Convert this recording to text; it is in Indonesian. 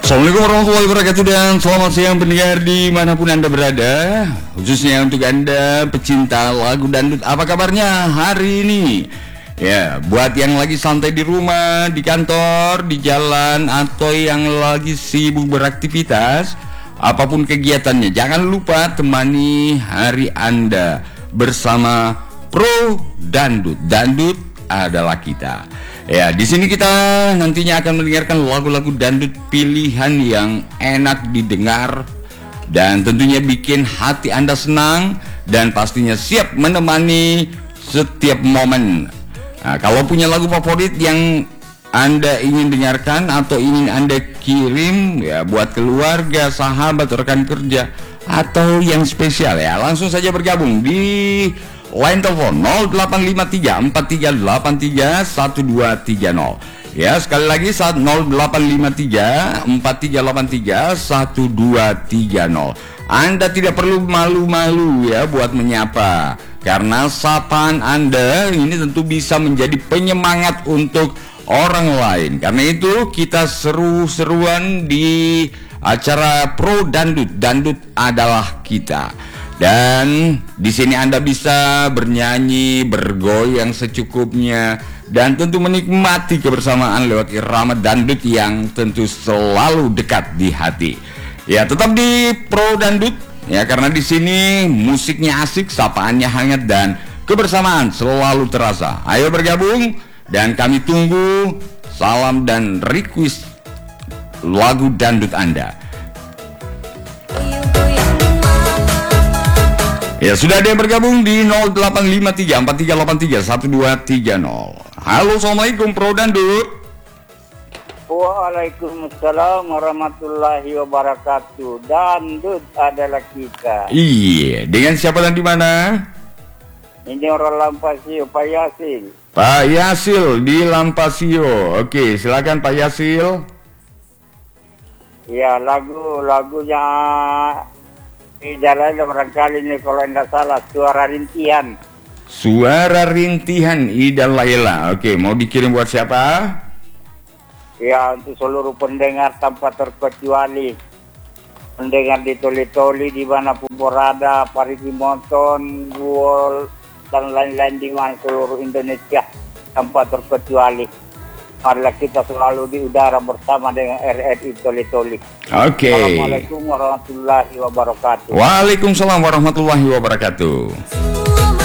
Assalamualaikum warahmatullahi wabarakatuh dan selamat siang pendengar dimanapun Anda berada, khususnya untuk Anda pecinta lagu dangdut. Apa kabarnya hari ini? Ya, buat yang lagi santai di rumah, di kantor, di jalan, atau yang lagi sibuk beraktivitas, apapun kegiatannya, jangan lupa temani hari Anda bersama Pro Dangdut. Dangdut adalah kita. Ya, di sini kita nantinya akan mendengarkan lagu-lagu dangdut pilihan yang enak didengar dan tentunya bikin hati Anda senang dan pastinya siap menemani setiap momen. Nah, kalau punya lagu favorit yang Anda ingin dengarkan atau ingin Anda kirim ya buat keluarga, sahabat, rekan kerja atau yang spesial ya, langsung saja bergabung di line telepon 0853 4383 1230. Ya, sekali lagi saat 0853 4383 1230. Anda tidak perlu malu-malu ya buat menyapa, karena sapaan Anda ini tentu bisa menjadi penyemangat untuk orang lain. Karena itu kita seru-seruan di acara Pro Dangdut. Dangdut adalah kita. Dan di sini Anda bisa bernyanyi, bergoyang secukupnya, dan tentu menikmati kebersamaan lewat irama dangdut yang tentu selalu dekat di hati. Ya, tetap di Pro Dangdut ya, karena di sini musiknya asik, sapaannya hangat, dan kebersamaan selalu terasa. Ayo bergabung dan kami tunggu salam dan request lagu dangdut Anda. Ya, sudah ada yang bergabung di 0853 4383 1230. Halo, assalamualaikum Pro Dangdut. Waalaikumsalam warahmatullahi wabarakatuh. Dangdut adalah kita. Iya, dengan siapa dan di mana? Ini orang Lampasio, Pak Yasil. Pak Yasil di Lampasio. Oke, silakan Pak Yasil. Ya, lagunya di jalan barangkali ini kalau tidak salah, Suara Rintihan. Suara Rintihan Ida Laila. Oke, mau dikirim buat siapa? Ya, untuk seluruh pendengar tanpa terkecuali. Pendengar di Toli-Toli dimanapun berada, Parigi Monton, Guol, dan lain-lain di mana seluruh Indonesia tanpa terkecuali. Marilah kita selalu di udara bersama dengan RRI Toli-Toli. Oke. Assalamualaikum warahmatullahi wabarakatuh. Waalaikumsalam warahmatullahi wabarakatuh.